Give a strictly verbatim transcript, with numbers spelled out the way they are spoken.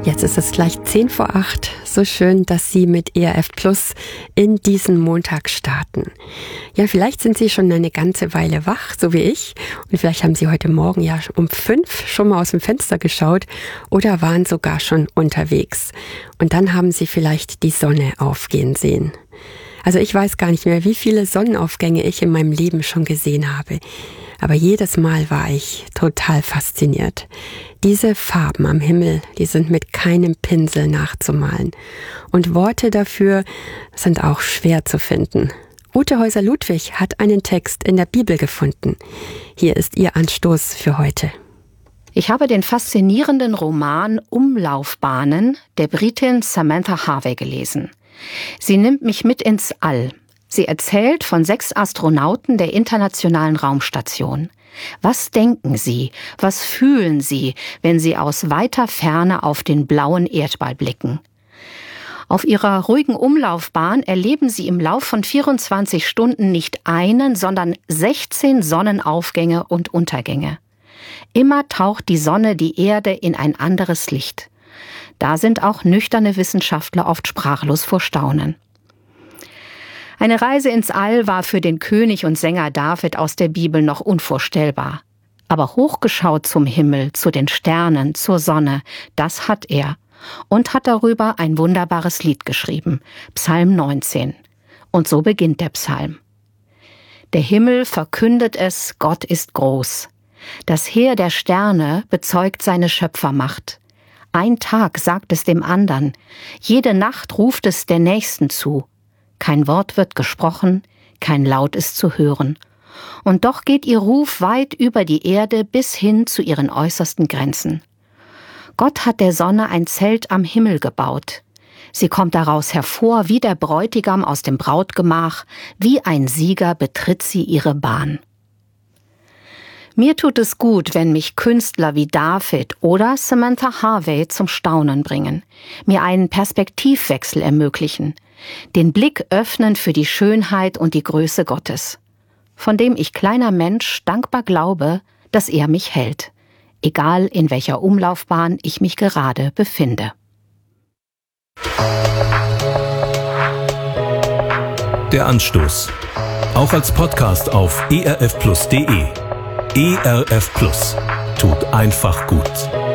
Jetzt ist es gleich zehn vor acht. So schön, dass Sie mit E R F Plus in diesen Montag starten. Ja, vielleicht sind Sie schon eine ganze Weile wach, so wie ich. Und vielleicht haben Sie heute Morgen ja um fünf schon mal aus dem Fenster geschaut oder waren sogar schon unterwegs. Und dann haben Sie vielleicht die Sonne aufgehen sehen. Also ich weiß gar nicht mehr, wie viele Sonnenaufgänge ich in meinem Leben schon gesehen habe. Aber jedes Mal war ich total fasziniert. Diese Farben am Himmel, die sind mit keinem Pinsel nachzumalen. Und Worte dafür sind auch schwer zu finden. Ute Häuser-Ludwig hat einen Text in der Bibel gefunden. Hier ist ihr Anstoß für heute. Ich habe den faszinierenden Roman Umlaufbahnen der Britin Samantha Harvey gelesen. Sie nimmt mich mit ins All. Sie erzählt von sechs Astronauten der Internationalen Raumstation. Was denken sie, was fühlen sie, wenn sie aus weiter Ferne auf den blauen Erdball blicken? Auf ihrer ruhigen Umlaufbahn erleben sie im Lauf von vierundzwanzig Stunden nicht einen, sondern sechzehn Sonnenaufgänge und Untergänge. Immer taucht die Sonne die Erde in ein anderes Licht. Da sind auch nüchterne Wissenschaftler oft sprachlos vor Staunen. Eine Reise ins All war für den König und Sänger David aus der Bibel noch unvorstellbar. Aber hochgeschaut zum Himmel, zu den Sternen, zur Sonne, das hat er. Und hat darüber ein wunderbares Lied geschrieben, Psalm neunzehn. Und so beginnt der Psalm. Der Himmel verkündet es, Gott ist groß. Das Heer der Sterne bezeugt seine Schöpfermacht. Ein Tag sagt es dem andern, jede Nacht ruft es der Nächsten zu. Kein Wort wird gesprochen, kein Laut ist zu hören. Und doch geht ihr Ruf weit über die Erde bis hin zu ihren äußersten Grenzen. Gott hat der Sonne ein Zelt am Himmel gebaut. Sie kommt daraus hervor wie der Bräutigam aus dem Brautgemach, wie ein Sieger betritt sie ihre Bahn. Mir tut es gut, wenn mich Künstler wie David oder Samantha Harvey zum Staunen bringen, mir einen Perspektivwechsel ermöglichen, den Blick öffnen für die Schönheit und die Größe Gottes, von dem ich kleiner Mensch dankbar glaube, dass er mich hält, egal in welcher Umlaufbahn ich mich gerade befinde. Der Anstoß. Auch als Podcast auf e r f plus punkt d e. E R F Plus. Tut einfach gut.